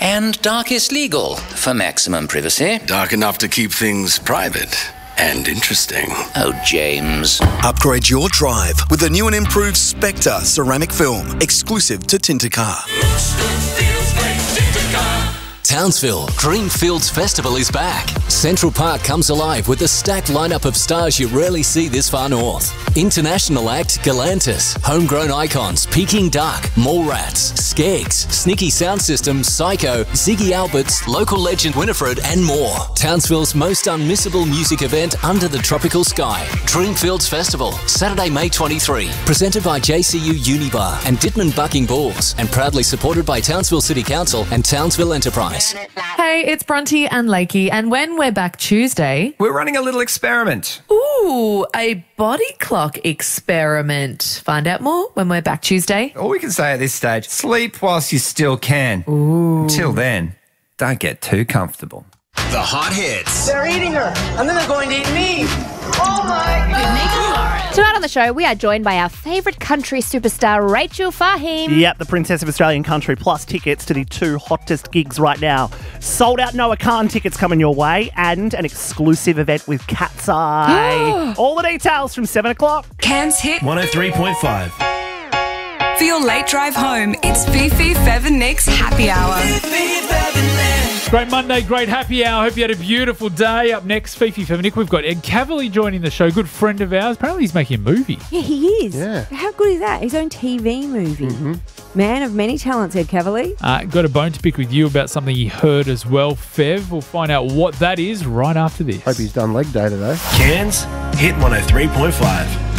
And dark is legal for maximum privacy. Dark enough to keep things private and interesting. Oh, James. Upgrade your drive with the new and improved Spectre ceramic film, exclusive to Tintercar. Townsville Dreamfields Festival is back. Central Park comes alive with a stacked lineup of stars you rarely see this far north. International act Galantis, homegrown icons Peking Duck, Mallrats, Skeggs, Sneaky Sound System, Psycho, Ziggy Alberts, local legend Winifred, and more. Townsville's most unmissable music event under the tropical sky. Dreamfields Festival, Saturday, May 23. Presented by JCU Unibar and Dittman Bucking Bulls, and proudly supported by Townsville City Council and Townsville Enterprise. Hey, it's Bronte and Lakey, and when we're back Tuesday, we're running a little experiment. Ooh, a body clock experiment. Find out more when we're back Tuesday. All we can say at this stage, sleep whilst you still can. Ooh. Until then, don't get too comfortable. The hot hits. They're eating her, and then they're going to eat me. Oh my God. Tonight on the show, we are joined by our favourite country superstar, Rachel Fahim. Yep, the Princess of Australian Country, plus tickets to the 2 hottest gigs right now. Sold out Noah Khan tickets coming your way, and an exclusive event with Cat's Eye. All the details from 7 o'clock. Cairns Hit 103.5. For your late drive home, it's Fifi, Fev and Nick's Happy Hour. Great Monday, great happy hour. Hope you had a beautiful day. Up next, Fifi, Fev and Nick, we've got Ed Cavalier joining the show. Good friend of ours. Apparently he's making a movie. Yeah, he is. Yeah. How good is that? His own TV movie. Man of many talents, Ed Cavalier. Got a bone to pick with you about something he heard as well, Fev. We'll find out what that is right after this. Hope he's done leg day today. Cairns Hit 103.5.